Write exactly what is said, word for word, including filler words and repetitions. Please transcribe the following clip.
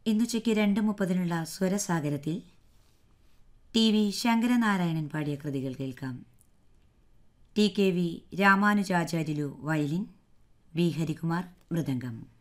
ഇന്നുച്ചയ്ക്ക് രണ്ട് മുപ്പതിനുള്ള സ്വരസാഗരത്തിൽ T V Sankaranarayanan പാടിയ കൃതികൾ കേൾക്കാം. T K V Ramanujacharyulu violin, B Harikumar mridangam.